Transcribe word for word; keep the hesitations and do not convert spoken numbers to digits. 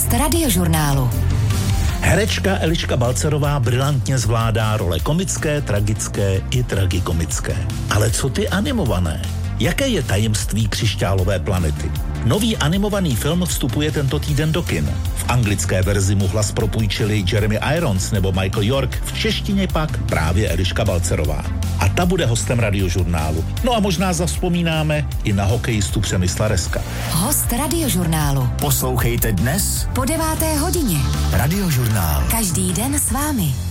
Host Radiožurnálu. Herečka Eliška Balcarová brilantně zvládá role komické, tragické i tragikomické. Ale co ty animované? Jaké je tajemství Křišťálové planety? Nový animovaný film vstupuje tento týden do kin. V anglické verzi mu hlas propůjčili Jeremy Irons nebo Michael York, v češtině pak právě Eliška Balcarová. A ta bude hostem Radiožurnálu. No a možná zavzpomínáme i na hokejistu Přemysla Reska. Host Radiožurnálu. Poslouchejte dnes Po deváté hodině. Radiožurnál. Každý den s vámi.